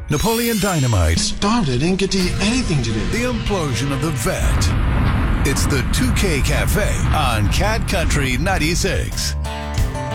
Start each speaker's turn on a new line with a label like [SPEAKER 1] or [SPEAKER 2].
[SPEAKER 1] Napoleon Dynamite.
[SPEAKER 2] Starved. I didn't get to eat anything today.
[SPEAKER 1] The implosion of the vet. It's the 2K Cafe on Cat Country 96.